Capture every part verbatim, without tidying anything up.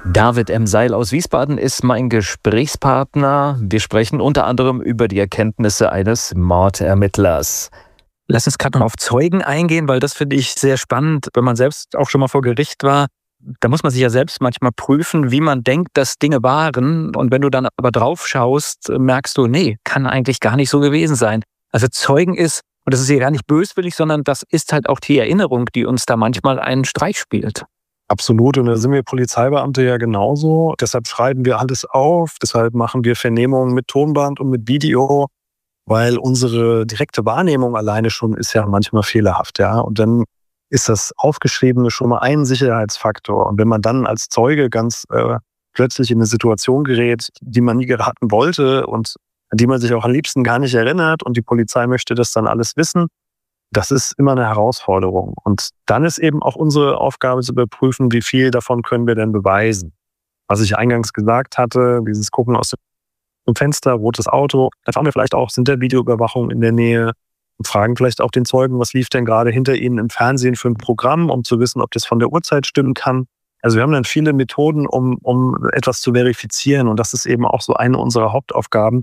David M. Seil aus Wiesbaden ist mein Gesprächspartner. Wir sprechen unter anderem über die Erkenntnisse eines Mordermittlers. Lass uns gerade noch auf Zeugen eingehen, weil das finde ich sehr spannend. Wenn man selbst auch schon mal vor Gericht war, da muss man sich ja selbst manchmal prüfen, wie man denkt, dass Dinge waren. Und wenn du dann aber drauf schaust, merkst du, nee, kann eigentlich gar nicht so gewesen sein. Also Zeugen ist, und das ist hier gar nicht böswillig, sondern das ist halt auch die Erinnerung, die uns da manchmal einen Streich spielt. Absolut. Und da sind wir Polizeibeamte ja genauso. Deshalb schreiben wir alles auf. Deshalb machen wir Vernehmungen mit Tonband und mit Video, weil unsere direkte Wahrnehmung alleine schon ist ja manchmal fehlerhaft. Ja. Und dann ist das Aufgeschriebene schon mal ein Sicherheitsfaktor. Und wenn man dann als Zeuge ganz äh, plötzlich in eine Situation gerät, die man nie geraten wollte und an die man sich auch am liebsten gar nicht erinnert und die Polizei möchte das dann alles wissen, das ist immer eine Herausforderung. Und dann ist eben auch unsere Aufgabe zu überprüfen, wie viel davon können wir denn beweisen. Was ich eingangs gesagt hatte, dieses Gucken aus dem Fenster, rotes Auto, dann fahren wir vielleicht auch, sind der Videoüberwachung in der Nähe und fragen vielleicht auch den Zeugen, was lief denn gerade hinter ihnen im Fernsehen für ein Programm, um zu wissen, ob das von der Uhrzeit stimmen kann. Also wir haben dann viele Methoden, um, um etwas zu verifizieren. Und das ist eben auch so eine unserer Hauptaufgaben.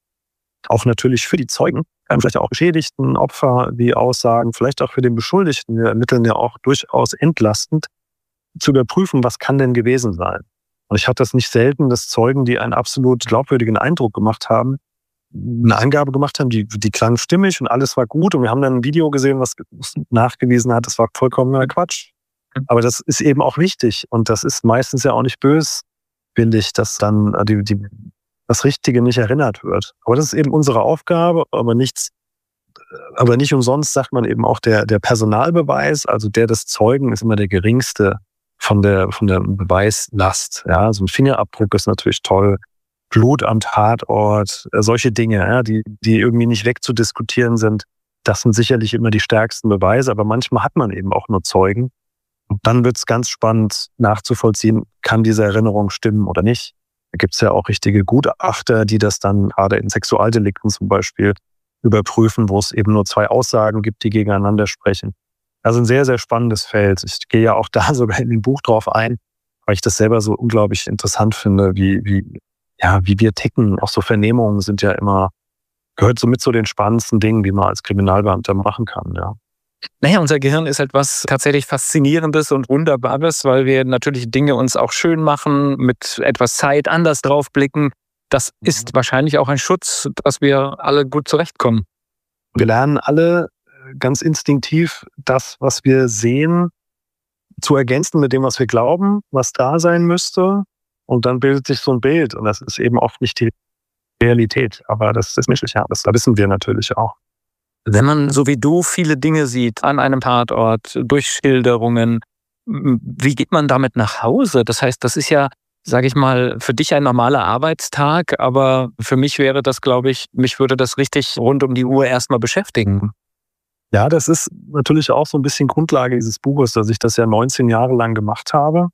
Auch natürlich für die Zeugen, vielleicht auch Beschädigten, Opfer, die Aussagen, vielleicht auch für den Beschuldigten. Wir ermitteln ja auch durchaus entlastend, zu überprüfen, was kann denn gewesen sein. Und ich hatte das nicht selten, dass Zeugen, die einen absolut glaubwürdigen Eindruck gemacht haben, eine Angabe gemacht haben, die, die klang stimmig und alles war gut. Und wir haben dann ein Video gesehen, was nachgewiesen hat, das war vollkommener Quatsch. Aber das ist eben auch wichtig. Und das ist meistens ja auch nicht böswillig, dass dann die, die das Richtige nicht erinnert wird. Aber das ist eben unsere Aufgabe, aber nichts, aber nicht umsonst sagt man eben auch, der, der Personalbeweis, also der des Zeugen, ist immer der geringste von der, von der Beweislast. Ja, so ein Fingerabdruck ist natürlich toll, Blut am Tatort, solche Dinge, ja, die, die irgendwie nicht wegzudiskutieren sind. Das sind sicherlich immer die stärksten Beweise, aber manchmal hat man eben auch nur Zeugen. Und dann wird es ganz spannend nachzuvollziehen, kann diese Erinnerung stimmen oder nicht. Da gibt es ja auch richtige Gutachter, die das dann gerade in Sexualdelikten zum Beispiel überprüfen, wo es eben nur zwei Aussagen gibt, die gegeneinander sprechen. Also ein sehr, sehr spannendes Feld. Ich gehe ja auch da sogar in dem Buch drauf ein, weil ich das selber so unglaublich interessant finde, wie, wie, ja, wie wir ticken. Auch so Vernehmungen sind ja immer, gehört so mit zu den spannendsten Dingen, die man als Kriminalbeamter machen kann, ja. Naja, unser Gehirn ist halt was tatsächlich Faszinierendes und Wunderbares, weil wir natürlich Dinge uns auch schön machen, mit etwas Zeit anders drauf blicken. Das ist wahrscheinlich auch ein Schutz, dass wir alle gut zurechtkommen. Wir lernen alle ganz instinktiv das, was wir sehen, zu ergänzen mit dem, was wir glauben, was da sein müsste. Und dann bildet sich so ein Bild. Und das ist eben oft nicht die Realität. Aber das ist menschlich, ja. Das wissen wir natürlich auch. Wenn man so wie du viele Dinge sieht an einem Tatort, durch Schilderungen, wie geht man damit nach Hause? Das heißt, das ist ja, sage ich mal, für dich ein normaler Arbeitstag, aber für mich wäre das, glaube ich, mich würde das richtig rund um die Uhr erstmal beschäftigen. Ja, das ist natürlich auch so ein bisschen Grundlage dieses Buches, dass ich das ja neunzehn Jahre lang gemacht habe.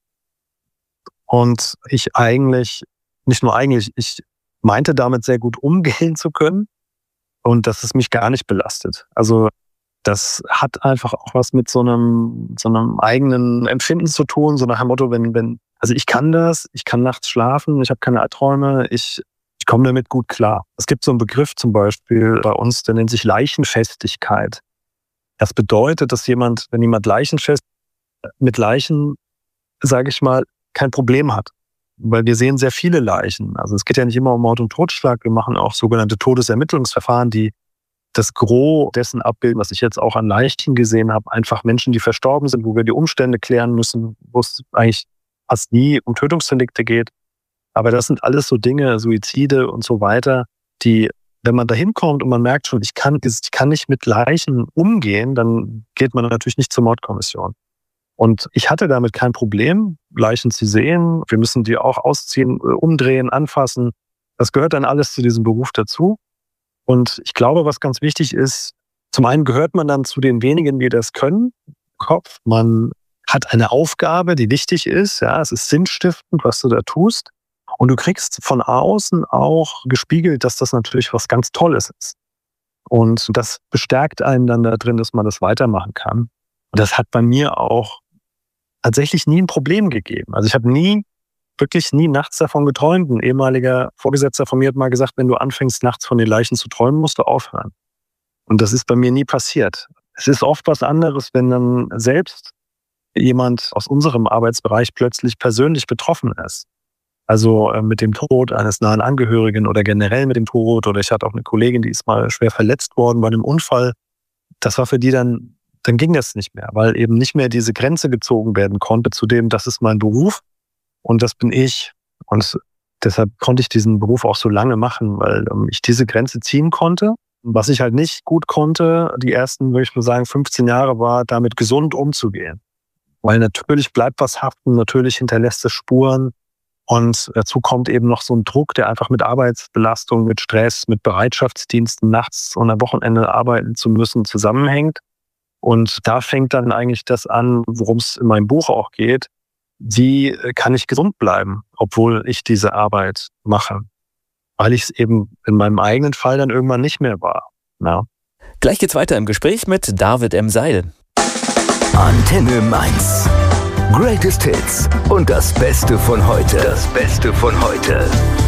Und ich eigentlich, nicht nur eigentlich, ich meinte damit sehr gut umgehen zu können. Und dass es mich gar nicht belastet. Also das hat einfach auch was mit so einem, so einem eigenen Empfinden zu tun, so nach dem Motto, wenn, wenn, also ich kann das, ich kann nachts schlafen, ich habe keine Albträume, ich, ich komme damit gut klar. Es gibt so einen Begriff zum Beispiel bei uns, der nennt sich Leichenfestigkeit. Das bedeutet, dass jemand, wenn jemand leichenfest mit Leichen, sage ich mal, kein Problem hat. Weil wir sehen sehr viele Leichen. Also es geht ja nicht immer um Mord und Totschlag. Wir machen auch sogenannte Todesermittlungsverfahren, die das Gros dessen abbilden, was ich jetzt auch an Leichen gesehen habe. Einfach Menschen, die verstorben sind, wo wir die Umstände klären müssen, wo es eigentlich fast nie um Tötungsdelikte geht. Aber das sind alles so Dinge, Suizide und so weiter, die, wenn man da hinkommt und man merkt schon, ich kann, ich kann nicht mit Leichen umgehen, dann geht man natürlich nicht zur Mordkommission. Und ich hatte damit kein Problem, Leichen zu sehen. Wir müssen die auch ausziehen, umdrehen, anfassen. Das gehört dann alles zu diesem Beruf dazu. Und ich glaube, was ganz wichtig ist, zum einen gehört man dann zu den wenigen, die das können, Kopf. Man hat eine Aufgabe, die wichtig ist. Ja, es ist sinnstiftend, was du da tust. Und du kriegst von außen auch gespiegelt, dass das natürlich was ganz Tolles ist. Und das bestärkt einen dann da drin, dass man das weitermachen kann. Und das hat bei mir auch tatsächlich nie ein Problem gegeben. Also ich habe nie wirklich nie nachts davon geträumt. Ein ehemaliger Vorgesetzter von mir hat mal gesagt, wenn du anfängst, nachts von den Leichen zu träumen, musst du aufhören. Und das ist bei mir nie passiert. Es ist oft was anderes, wenn dann selbst jemand aus unserem Arbeitsbereich plötzlich persönlich betroffen ist. Also äh, mit dem Tod eines nahen Angehörigen oder generell mit dem Tod. Oder ich hatte auch eine Kollegin, die ist mal schwer verletzt worden bei einem Unfall. Das war für die dann, dann ging das nicht mehr, weil eben nicht mehr diese Grenze gezogen werden konnte zu dem, das ist mein Beruf und das bin ich. Und deshalb konnte ich diesen Beruf auch so lange machen, weil ähm, ich diese Grenze ziehen konnte. Was ich halt nicht gut konnte, die ersten, würde ich mal sagen, fünfzehn Jahre, war damit gesund umzugehen. Weil natürlich bleibt was haften, natürlich hinterlässt es Spuren. Und dazu kommt eben noch so ein Druck, der einfach mit Arbeitsbelastung, mit Stress, mit Bereitschaftsdiensten nachts und am Wochenende arbeiten zu müssen, zusammenhängt. Und da fängt dann eigentlich das an, worum es in meinem Buch auch geht. Wie kann ich gesund bleiben, obwohl ich diese Arbeit mache? Weil ich es eben in meinem eigenen Fall dann irgendwann nicht mehr war. Ja. Gleich geht's weiter im Gespräch mit David M. Seil. Antenne Mainz. Greatest Hits und das Beste von heute. Das Beste von heute.